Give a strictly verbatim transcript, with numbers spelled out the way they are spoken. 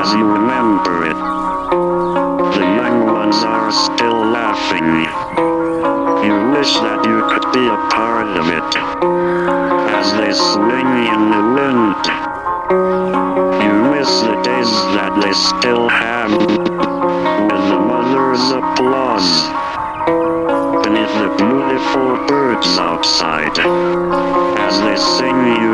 as you remember it. The young ones are still laughing. You wish that you could be a part of it, as they swing in the wind. You miss the days that they still have, with the mother's applause, beneath the beautiful birds outside, as they sing you